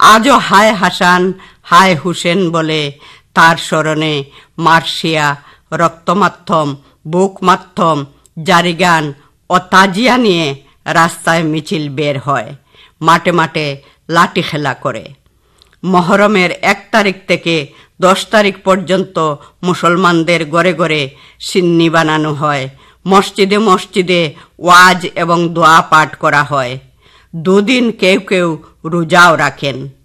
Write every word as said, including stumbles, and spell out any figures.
আজও হায় হাসান হায় হুসেন বলে তার স্মরণে মার্শিয়া, রক্তমাধ্যম, বুক মাধ্যম, জারিগান ও তাজিয়া নিয়ে রাস্তায় মিছিল বের হয়, মাঠে মাঠে লাঠি খেলা করে। মহরমের এক তারিখ থেকে দশ তারিখ পর্যন্ত মুসলমানদের ঘরে ঘরে সিন্নি বানানো হয়, মসজিদে মসজিদে ওয়াজ এবং দোয়া পাঠ করা হয়। দুদিন কেউ কেউ রোজাও রাখেন।